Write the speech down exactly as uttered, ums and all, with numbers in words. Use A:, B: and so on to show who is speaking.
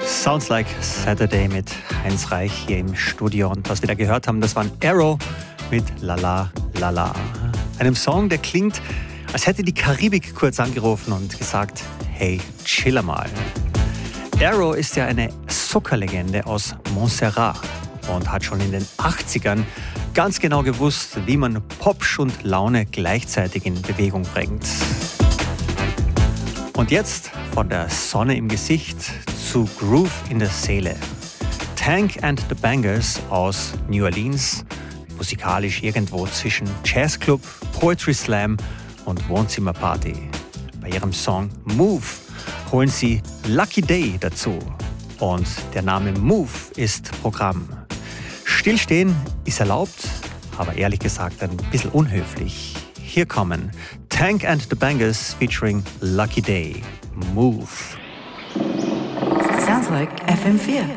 A: Sounds Like Saturday mit Heinz Reich hier im Studio. Und was wir da gehört haben, das waren Arrow mit Lala Lala. Einem Song, der klingt, als hätte die Karibik kurz angerufen und gesagt, hey, chill mal. Arrow ist ja eine Soca-Legende aus Montserrat und hat schon in den achtzigern ganz genau gewusst, wie man Popsch und Laune gleichzeitig in Bewegung bringt. Und jetzt von der Sonne im Gesicht zu Groove in der Seele. Tank and the Bangers aus New Orleans, musikalisch irgendwo zwischen Jazzclub, Poetry Slam und Wohnzimmerparty. Bei ihrem Song Move holen sie Lucky Day dazu. Und der Name Move ist Programm. Stillstehen ist erlaubt, aber ehrlich gesagt ein bisschen unhöflich. Hier kommen Tank and the Bangers featuring Lucky Day. Move.
B: Sounds like F M vier.